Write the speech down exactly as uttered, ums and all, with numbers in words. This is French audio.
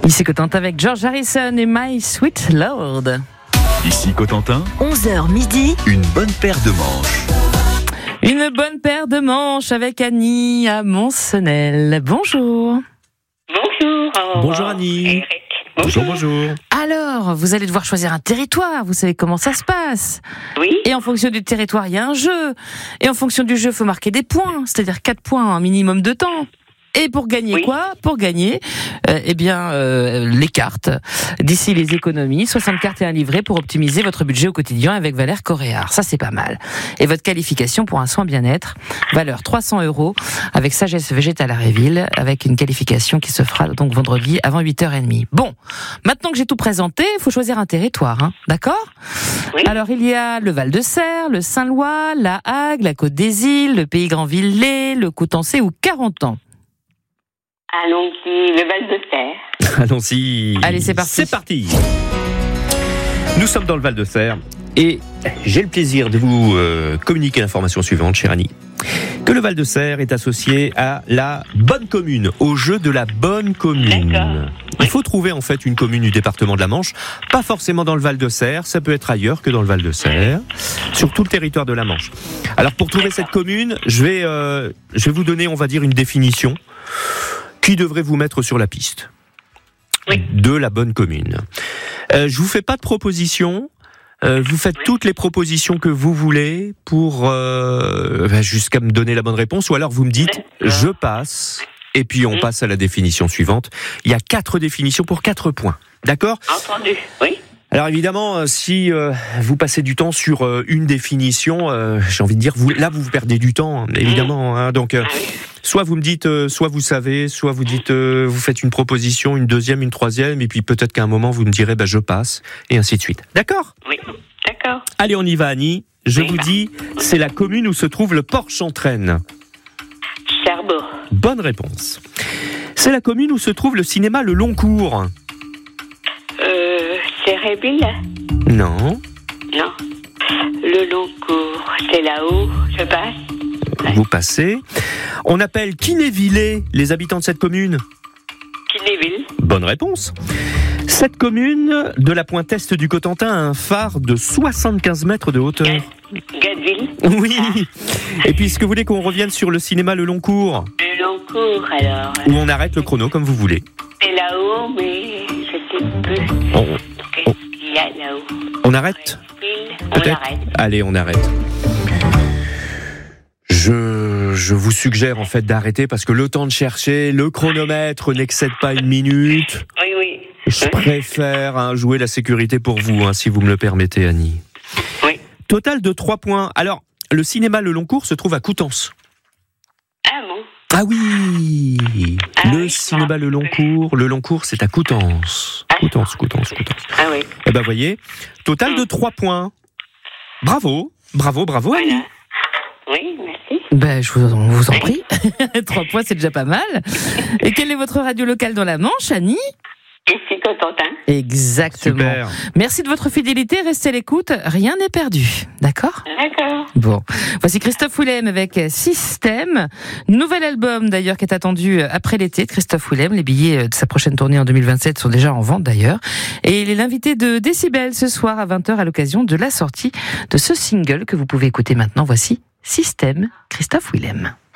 Ici Cotentin avec George Harrison et My Sweet Lord. Ici Cotentin, onze heures midi, une bonne paire de manches. Une bonne paire de manches avec Annie à Mont-Senel. Bonjour. Bonjour. Bonjour Annie. Eric. Bonjour, bonjour. Alors, vous allez devoir choisir un territoire, vous savez comment ça se passe. Oui. Et en fonction du territoire, il y a un jeu. Et en fonction du jeu, il faut marquer des points, c'est-à-dire quatre points, un minimum de temps. Et pour gagner Oui. quoi ? Pour gagner, euh, eh bien, euh, les cartes. D'ici les économies, soixante cartes et un livret pour optimiser votre budget au quotidien avec Valère Coréard. Ça, c'est pas mal. Et votre qualification pour un soin bien-être, valeur trois cents euros, avec Sagesse Végétale à Réville, avec une qualification qui se fera donc vendredi avant huit heures trente. Bon, maintenant que j'ai tout présenté, il faut choisir un territoire, hein, d'accord ? Oui. Alors, il y a le Val-de-Serre, le Saint-Lois, la Hague, la Côte des Îles, le Pays Grand-Villers, le Coutançais ou Carentan. Allons-y, le Val-de-Serre. Allons-y. Allez, c'est parti. C'est parti. Nous sommes dans le Val-de-Serre et j'ai le plaisir de vous euh, communiquer l'information suivante, chère Annie. Que le Val-de-Serre est associé à la bonne commune, au jeu de la bonne commune. D'accord. Il faut trouver en fait une commune du département de la Manche, pas forcément dans le Val-de-Serre, ça peut être ailleurs que dans le Val-de-Serre, sur tout le territoire de la Manche. Alors pour trouver cette commune, je vais, euh, je vais vous donner, on va dire, une définition qui devrait vous mettre sur la piste Oui. de la bonne commune. Euh, je vous fais pas de propositions. Euh, vous faites toutes les propositions que vous voulez pour euh, jusqu'à me donner la bonne réponse, ou alors vous me dites je passe et puis on passe à la définition suivante. Il y a quatre définitions pour quatre points, d'accord ? Entendu, oui. Alors évidemment, euh, si euh, vous passez du temps sur euh, une définition, euh, j'ai envie de dire, vous, là vous perdez du temps, hein, évidemment. Hein, donc, euh, soit vous me dites, euh, soit vous savez, soit vous dites, euh, vous faites une proposition, une deuxième, une troisième, et puis peut-être qu'à un moment vous me direz, bah, je passe, et ainsi de suite. D'accord ? Oui, d'accord. Allez, on y va, Annie. Je Oui. vous dis, c'est la commune où se trouve le Porche-en-Traine. Cherbourg. Bonne réponse. C'est la commune où se trouve le cinéma Le Long Cours. Euh, c'est Réville ? Non. Non. Le long cours, c'est là-haut, je passe. Vous passez. On appelle Kinévillers les habitants de cette commune. Kinéville. Bonne réponse. Cette commune de la pointe est du Cotentin a un phare de soixante-quinze mètres de hauteur. Gadeville. Oui. Et puisque vous voulez qu'on revienne sur le cinéma Le Long Cours, Le long cours, alors. où on arrête le chrono comme vous voulez. C'est là-haut, mais je sais plus. On, Qu'est-ce qu'il y a là-haut ? on arrête ? Réville, on Peut-être ? arrête. Allez, on arrête. Je, je vous suggère en fait d'arrêter parce que le temps de chercher, le chronomètre n'excède pas une minute. Oui, oui. Je préfère hein, jouer la sécurité pour vous, hein, si vous me le permettez, Annie. Oui. Total de trois points. Alors, le cinéma Le Long Cours se trouve à Coutances. Ah bon ? Ah oui, Ah le oui. cinéma Le Long Cours. Le Long Cours, c'est à Coutances. Ah. Coutances, Coutances, Coutances. Ah oui. Eh ben, voyez, total de trois points. Bravo, bravo, bravo, Annie. Voilà. Oui, merci. Ben, je vous, on vous en prie. Trois points, c'est déjà pas mal. Et quelle est votre radio locale dans la Manche, Annie ? Ici Cotentin. Exactement. Super. Merci de votre fidélité, restez à l'écoute, rien n'est perdu. D'accord ? D'accord. Bon, voici Christophe Willem avec Système, nouvel album d'ailleurs qui est attendu après l'été de Christophe Willem. Les billets de sa prochaine tournée en deux mille vingt-sept sont déjà en vente d'ailleurs. Et il est l'invité de Décibel ce soir à vingt heures à l'occasion de la sortie de ce single que vous pouvez écouter maintenant. Voici Système, Christophe Willem.